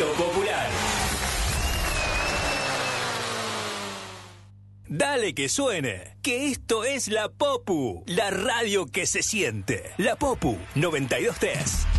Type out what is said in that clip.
Grito Popular. Dale que suene, que esto es La Popu, la radio que se siente. La Popu 92.3.